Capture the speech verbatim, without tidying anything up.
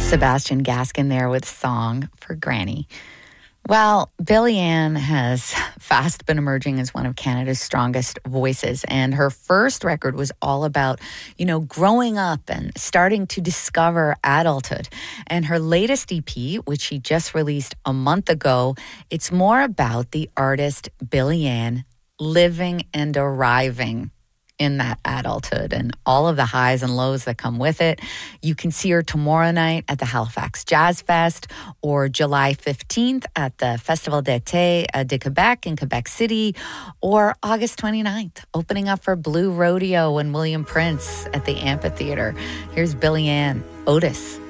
Sebastian Gaskin there with Song for Granny. Well, Billie Ann has fast been emerging as one of Canada's strongest voices, and her first record was all about, you know, growing up and starting to discover adulthood. And her latest E P, which she just released a month ago, it's more about the artist Billie Ann living and arriving in that adulthood and all of the highs and lows that come with it. You can see her tomorrow night at the Halifax Jazz Fest, or July fifteenth at the Festival d'été de Quebec in Quebec City, or August twenty-ninth, opening up for Blue Rodeo and William Prince at the Amphitheater. Here's Billie Ann, Otis.